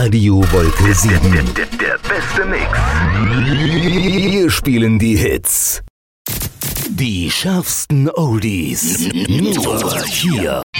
Radio Wolke 7. Der beste Mix. Wir spielen die Hits. Die schärfsten Oldies. Nur hier